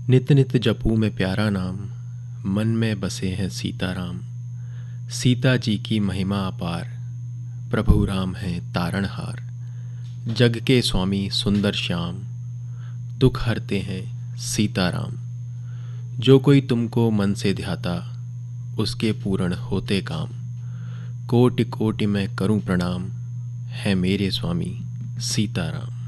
नित नित जपूं मैं प्यारा नाम, मन में बसे हैं सीताराम। सीता जी की महिमा अपार, प्रभु राम हैं तारणहार। जग के स्वामी सुंदर श्याम, दुख हरते हैं सीताराम। जो कोई तुमको मन से ध्याता, उसके पूर्ण होते काम। कोटि कोटि मैं करूं प्रणाम, है मेरे स्वामी सीताराम।